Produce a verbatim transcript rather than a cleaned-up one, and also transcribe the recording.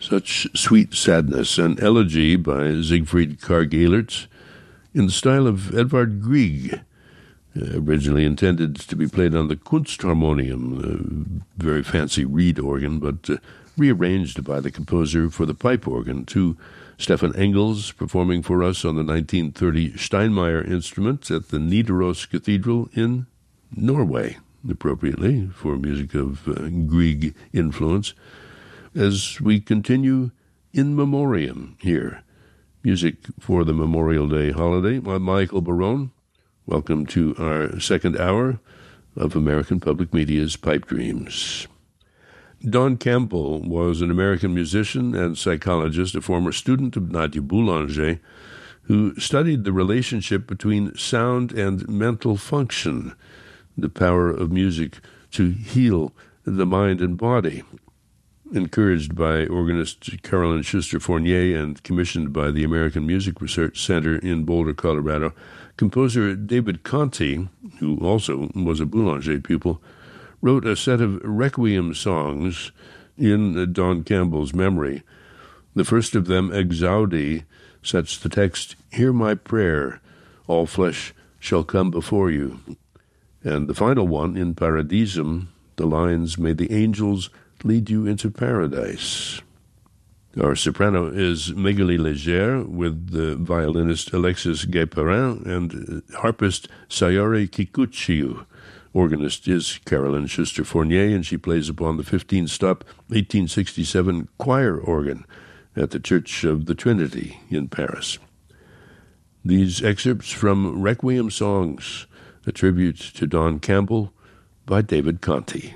Such Sweet Sadness, an elegy by Siegfried Karg-Elert in the style of Edvard Grieg, uh, originally intended to be played on the Kunstharmonium, a very fancy reed organ, but uh, rearranged by the composer for the pipe organ, to Stefan Engels performing for us on the nineteen thirty Steinmeyer instrument at the Nidaros Cathedral in Norway, appropriately for music of uh, Grieg influence. As we continue in memoriam here, music for the Memorial Day holiday. I'm Michael Barone. Welcome to our second hour of American Public Media's Pipe Dreams. Don Campbell was an American musician and psychologist, a former student of Nadia Boulanger, who studied the relationship between sound and mental function, the power of music to heal the mind and body. Encouraged by organist Carolyn Schuster Fournier and commissioned by the American Music Research Center in Boulder, Colorado, composer David Conti, who also was a Boulanger pupil, wrote a set of requiem songs in Don Campbell's memory. The first of them, Exaudi, sets the text, "Hear my prayer, all flesh shall come before you." And the final one, in Paradisum, the lines, "May the angels lead you into paradise." Our soprano is Magali Leger, with the violinist Alexis Guéperin and harpist Sayori Kikuchiu. Organist is Carolyn Schuster Fournier, and she plays upon the fifteen-stop eighteen sixty-seven choir organ at the Church of the Trinity in Paris. These excerpts from Requiem Songs, a tribute to Don Campbell by David Conti.